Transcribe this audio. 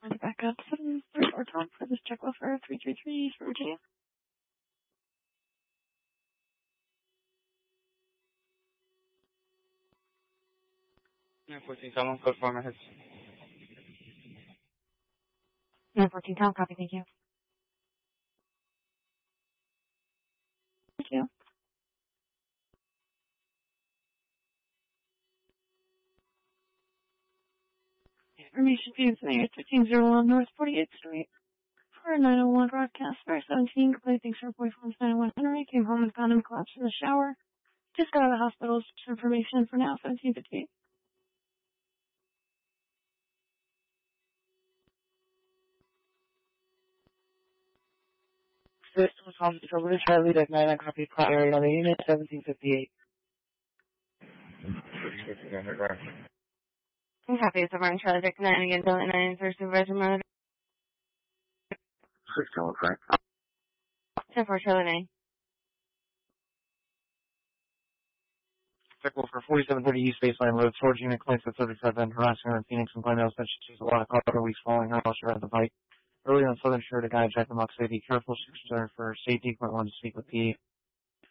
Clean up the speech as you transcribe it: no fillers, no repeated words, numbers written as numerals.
On back up 734 Tom for this checklist for 333 for Virginia. Yeah, 14 Tom, code 4 minutes. 914 Tom, copy, thank you. Thank you. Information feeds me at 1501 North 48th Street. For 901 broadcast for 17, complete thanks for report from 901 Henry, came home and found him collapsed in the shower. Just got out of the hospital, just information for now, 1758. System Tom, Silver Charlie, Deck 9, copy, area on the unit, 1758. Copy, it's over on Charlie Deck 9 again, Delta 9, for Supervisor Monitor. 6 Tom, correct. 10 for Charlie 9. Circle for 4730 East Baseline Road, storage unit claims at 37, harassing her in Phoenix and Glen Hills that she sees a lot of car for weeks following her while she read the bike. Earlier on Southern Shore, the guy Jack Moxley, be careful, she's concerned for her safety, might want to speak with P.